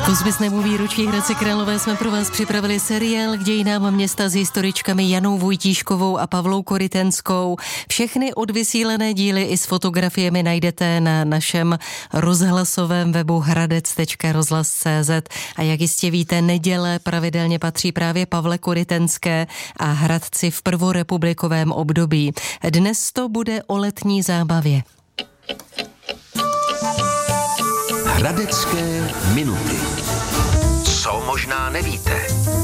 Kosmosnému výročí Hradce Králové jsme pro vás připravili seriál k dějinám města s historičkami Janou Vojtíškovou a Pavlou Korytenskou. Všechny odvysílené díly i s fotografiemi najdete na našem rozhlasovém webu hradec.rozhlas.cz. A jak jistě víte, neděle pravidelně patří právě Pavle Korytenské a Hradci v prvorepublikovém období. Dnes to bude o letní zábavě. Hradecké minuty. Co možná nevíte?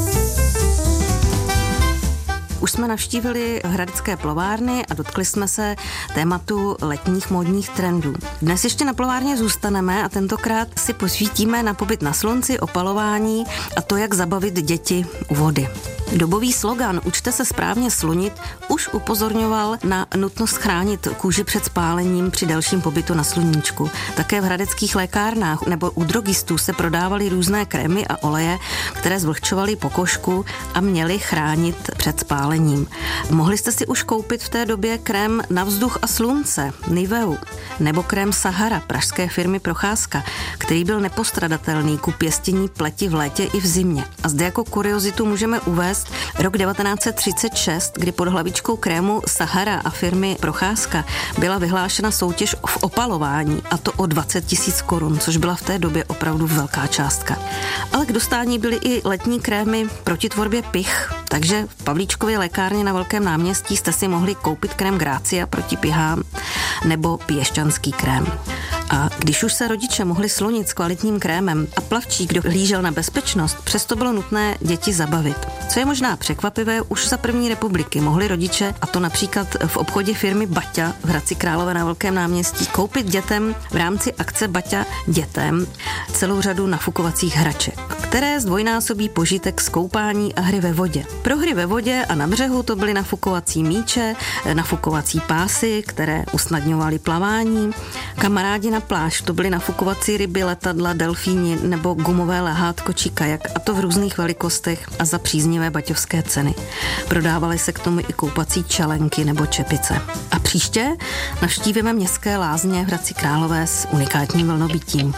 Už jsme navštívili hradecké plovárny a dotkli jsme se tématu letních módních trendů. Dnes ještě na plovárně zůstaneme a tentokrát si posvítíme na pobyt na slunci, opalování a to, jak zabavit děti u vody. Dobový slogan Učte se správně slunit už upozorňoval na nutnost chránit kůži před spálením při delším pobytu na sluníčku. Také v hradeckých lékárnách nebo u drogistů se prodávaly různé krémy a oleje, které zvlhčovaly pokožku a měly chránit před spálením. Mohli jste si už koupit v té době krém na vzduch a slunce, Niveu, nebo krém Sahara pražské firmy Procházka, který byl nepostradatelný ku pěstění pleti v létě i v zimě. A zde jako kuriozitu můžeme uvést rok 1936, kdy pod hlavičkou krému Sahara a firmy Procházka byla vyhlášena soutěž v opalování, a to o 20 000 korun, což byla v té době opravdu velká částka. Ale k dostání byly i letní krémy proti tvorbě pich, takže v Pavlíčkově lékárně na Velkém náměstí jste si mohli koupit krém Grácia proti pihám nebo piešťanský krém. A když už se rodiče mohli slonit s kvalitním krémem a plavčík dohlížel na bezpečnost, přesto bylo nutné děti zabavit. Co je možná překvapivé, už za první republiky mohli rodiče, a to například v obchodě firmy Baťa v Hradci Králové na Velkém náměstí, koupit dětem v rámci akce Baťa dětem celou řadu nafukovacích hraček, které zdvojnásobí požitek z koupání a hry ve vodě. Pro hry ve vodě a na břehu to byly nafukovací míče, nafukovací pásy, které usnadňovaly plavání, kamarádi na pláž, to byly nafukovací ryby, letadla, delfíni nebo gumové lehátko či kajak, a to v různých velikostech a za příznivé baťovské ceny. Prodávaly se k tomu i koupací čelenky nebo čepice. A příště navštívíme městské lázně v Hradci Králové s unikátním vlnobytím.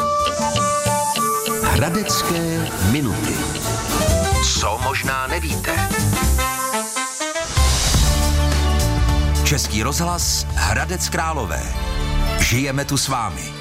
Hradecké minuty. Co možná nevíte? Český rozhlas Hradec Králové. Žijeme tu s vámi.